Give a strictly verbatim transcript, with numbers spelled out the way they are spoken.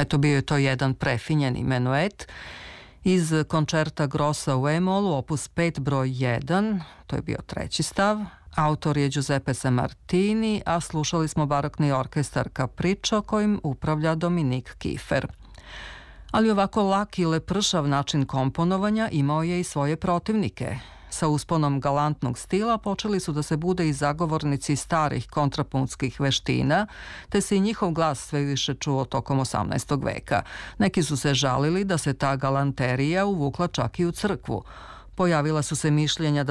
Eto, bio je to jedan prefinjeni menuet iz koncerta Grossa u E-molu, opus pet broj jedan, to je bio treći stav. Autor je Giuseppe Sammartini, a slušali smo barokni orkestar Capriccio kojim upravlja Dominik Kiefer. Ali ovako lak i lepršav način komponovanja imao je i svoje protivnike. Sa usponom galantnog stila počeli su da se bude i zagovornici starih kontrapunktskih veština, te se i njihov glas sve više čuo tokom osamnaestog veka. Neki su se žalili da se ta galanterija uvukla čak i u crkvu. Pojavila su se mišljenja da